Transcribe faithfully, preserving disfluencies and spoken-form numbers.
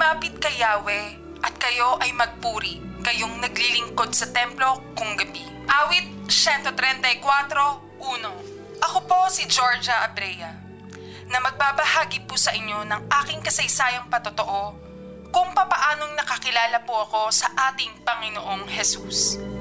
lumapit kay Yahweh at kayo ay magpuri, kayong naglilingkod sa templo kung gabi. Awit one thirty-four, one. Ako po si Georgia Abrea, na magbabahagi po sa inyo ng aking kasaysayang patotoo kung papaanong nakakilala po ako sa ating Panginoong Jesus.